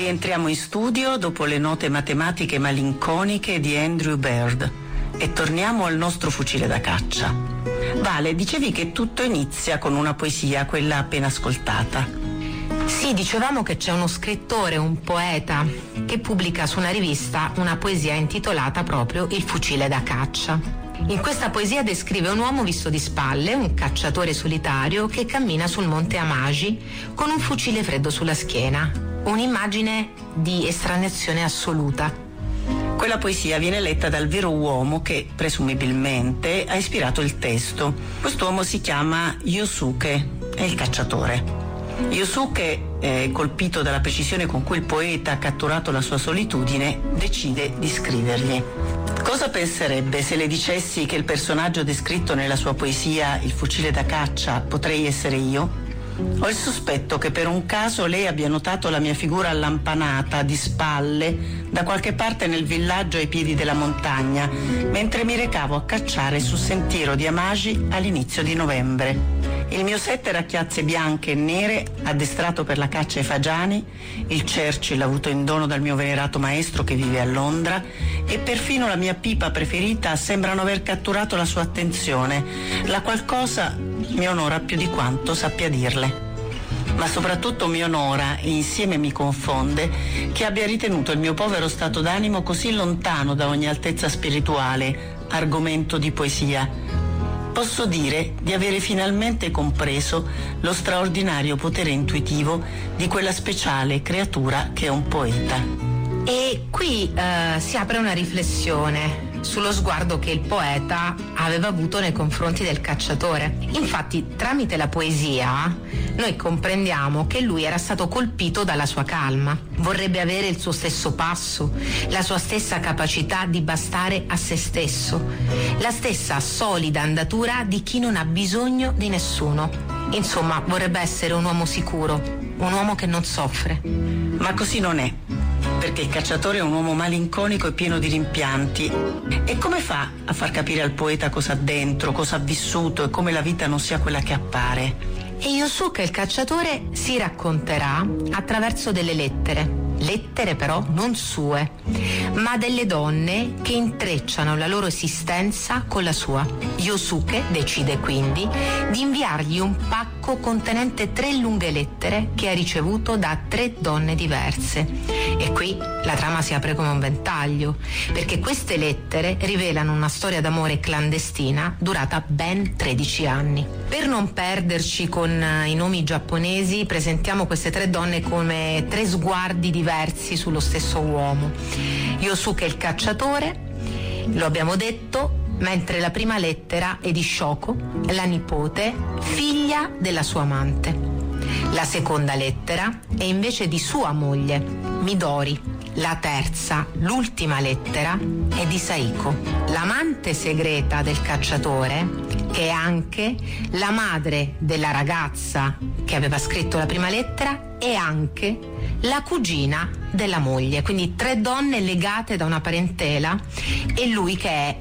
Rientriamo in studio dopo le note matematiche malinconiche di Andrew Bird e torniamo al nostro fucile da caccia. Vale, dicevi che tutto inizia con una poesia, quella appena ascoltata. Sì, dicevamo che c'è uno scrittore, un poeta, che pubblica su una rivista una poesia intitolata proprio Il fucile da caccia. In questa poesia descrive un uomo visto di spalle, un cacciatore solitario che cammina sul monte Amagi con un fucile freddo sulla schiena. Un'immagine di estraneazione assoluta. Quella poesia viene letta dal vero uomo che, presumibilmente, ha ispirato il testo. Quest'uomo si chiama Yosuke, è il cacciatore. Yosuke, colpito dalla precisione con cui il poeta ha catturato la sua solitudine, decide di scrivergli. Cosa penserebbe se le dicessi che il personaggio descritto nella sua poesia Il fucile da caccia potrei essere io? Ho il sospetto che per un caso lei abbia notato la mia figura allampanata, di spalle, da qualche parte nel villaggio ai piedi della montagna, mentre mi recavo a cacciare sul sentiero di Amagi all'inizio di novembre. Il mio setter a chiazze bianche e nere, addestrato per la caccia ai fagiani, il Churchill avuto in dono dal mio venerato maestro che vive a Londra, e perfino la mia pipa preferita sembrano aver catturato la sua attenzione, la qual cosa mi onora più di quanto sappia dirle. Ma soprattutto mi onora e insieme mi confonde che abbia ritenuto il mio povero stato d'animo così lontano da ogni altezza spirituale, argomento di poesia. Posso dire di avere finalmente compreso lo straordinario potere intuitivo di quella speciale creatura che è un poeta. E qui si apre una riflessione sullo sguardo che il poeta aveva avuto nei confronti del cacciatore. Infatti, tramite la poesia, noi comprendiamo che lui era stato colpito dalla sua calma. Vorrebbe avere il suo stesso passo, la sua stessa capacità di bastare a se stesso, la stessa solida andatura di chi non ha bisogno di nessuno. Insomma, vorrebbe essere un uomo sicuro, un uomo che non soffre. Ma così non è, perché il cacciatore è un uomo malinconico e pieno di rimpianti. E come fa a far capire al poeta cosa ha dentro, cosa ha vissuto e come la vita non sia quella che appare? E Yosuke, il cacciatore, si racconterà attraverso delle lettere però non sue, ma delle donne che intrecciano la loro esistenza con la sua. Yosuke decide quindi di inviargli un pacco contenente 3 lunghe lettere che ha ricevuto da 3 donne diverse. E qui la trama si apre come un ventaglio, perché queste lettere rivelano una storia d'amore clandestina durata ben 13 anni. Per non perderci con i nomi giapponesi, presentiamo queste 3 donne come 3 sguardi diversi sullo stesso uomo. Yosuke il cacciatore, lo abbiamo detto, mentre la prima lettera è di Shoko, la nipote, figlia della sua amante. La seconda lettera è invece di sua moglie, Midori. La terza, l'ultima lettera, è di Saiko, l'amante segreta del cacciatore, che è anche la madre della ragazza che aveva scritto la prima lettera e anche la cugina della moglie. Quindi 3 donne legate da una parentela, e lui che è